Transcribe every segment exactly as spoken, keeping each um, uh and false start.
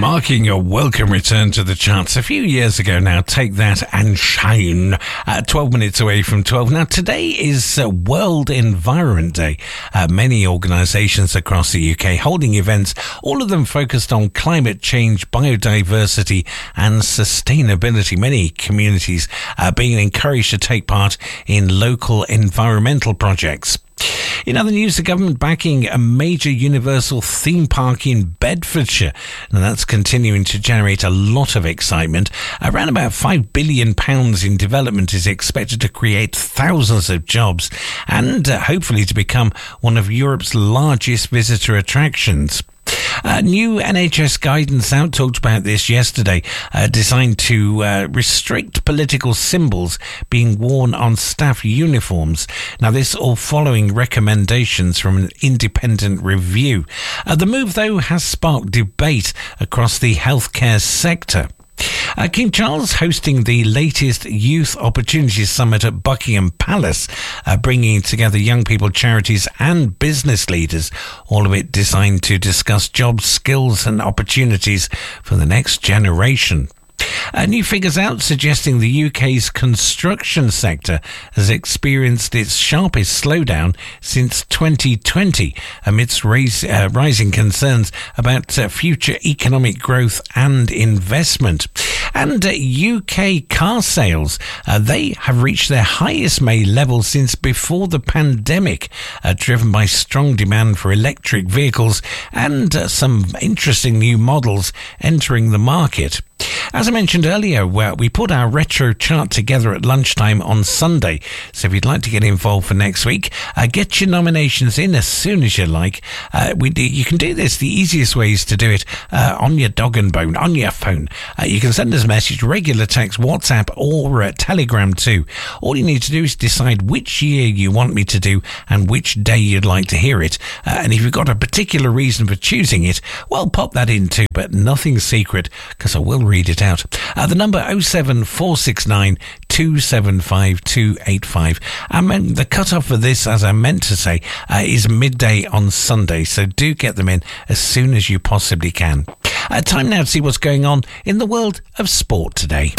marking a welcome return to the charts a few years ago now. Take That and Shine. Uh, twelve minutes away from twelve. Now, today is uh, World Environment Day. Uh, many organisations across the U K holding events, all of them focused on climate change, biodiversity and sustainability. Many communities are being encouraged to take part in local environmental projects. In other news, the government backing a major Universal theme park in Bedfordshire. And that's continuing to generate a lot of excitement. Around about five billion pounds in development is expected to create thousands of jobs and uh, hopefully to become one of Europe's largest visitor attractions. Uh, new N H S guidance out, talked about this yesterday, uh, designed to uh, restrict political symbols being worn on staff uniforms. Now, this all following recommendations from an independent review. Uh, the move, though, has sparked debate across the healthcare sector. Uh, King Charles hosting the latest Youth Opportunities Summit at Buckingham Palace, uh, bringing together young people, charities and business leaders, all of it designed to discuss jobs, skills and opportunities for the next generation. Uh, new figures out suggesting the U K's construction sector has experienced its sharpest slowdown since twenty twenty amidst rise, uh, rising concerns about uh, future economic growth and investment. And uh, U K car sales, uh, they have reached their highest May level since before the pandemic, uh, driven by strong demand for electric vehicles and uh, some interesting new models entering the market. As I mentioned earlier, well, we put our retro chart together at lunchtime on Sunday. So if you'd like to get involved for next week, uh, get your nominations in as soon as you like. Uh, we do, you can do this. The easiest way is to do it uh, on your dog and bone, on your phone. Uh, you can send us a message, regular text, WhatsApp or uh, Telegram too. All you need to do is decide which year you want me to do and which day you'd like to hear it. Uh, and if you've got a particular reason for choosing it, well, pop that in too, but nothing secret because I will read it out. Uh, the number oh seven four six nine two seven five two eight five. I mean, the cut-off for this, as I meant to say, uh, is midday on Sunday, so do get them in as soon as you possibly can. Uh, time now to see what's going on in the world of sport today.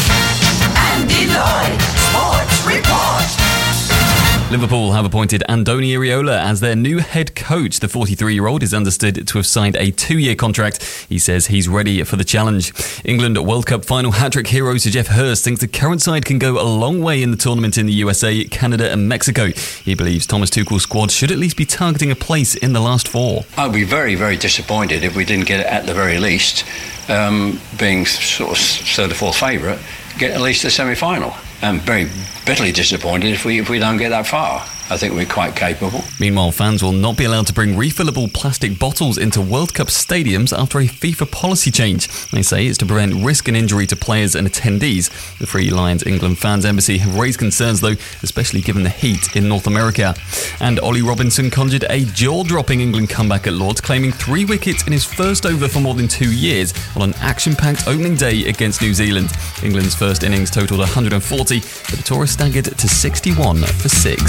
Andy Lloyd, Sports Report. Liverpool have appointed Andoni Iraola as their new head coach. The forty-three-year-old is understood to have signed a two-year contract. He says he's ready for the challenge. England World Cup final hat-trick hero Sir Geoff Hurst thinks the current side can go a long way in the tournament in the U S A, Canada and Mexico. He believes Thomas Tuchel's squad should at least be targeting a place in the last four. I'd be very, very disappointed if we didn't get it at the very least, um, being sort of third or fourth favourite, get at least a semi-final. I'm very bitterly disappointed if we if we don't get that far. I think we're quite capable. Meanwhile, fans will not be allowed to bring refillable plastic bottles into World Cup stadiums after a FIFA policy change. They say it's to prevent risk and injury to players and attendees. The Free Lions England Fans Embassy have raised concerns, though, especially given the heat in North America. And Ollie Robinson conjured a jaw-dropping England comeback at Lord's, claiming three wickets in his first over for more than two years on an action-packed opening day against New Zealand. England's first innings totalled one hundred forty, but the Tourists staggered to sixty-one for six.